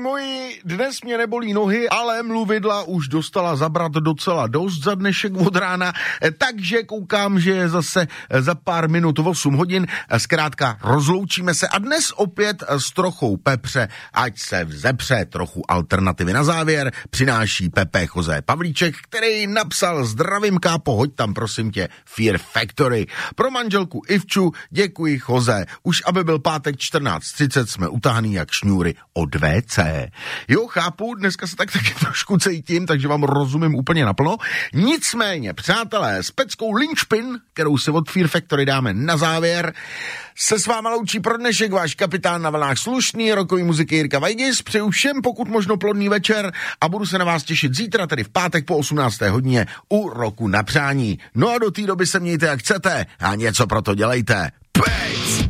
moji, dnes mě nebolí nohy, ale mluvidla už dostala zabrat docela dost za dnešek od rána, takže koukám, že je zase za pár minut 8 hodin, zkrátka rozloučíme se a dnes opět s trochou pepře, ať se vzepře, trochu alternativy na závěr, přináší Pepe Jose Pavlíček, který napsal: zdravím kápo, hoď tam prosím tě Fear Factory. Pro manželku Ivču děkuji Jose, už aby byl pátek 14:30, jsme utahaný jak šňůry od WC. Jo, chápu, dneska se tak taky trošku cítím, takže vám rozumím úplně naplno. Nicméně, přátelé, s peckou linčpin, kterou si od Fear Factory dáme na závěr, se s váma loučí pro dnešek váš kapitán na vlnách slušný rokový muziky Jirka Vajgis. Přeju všem pokud možno plodný večer a budu se na vás těšit zítra, tedy v pátek po 18. hodině u Roku na přání. No a do té doby se mějte jak chcete a něco pro to dělejte. Pejc!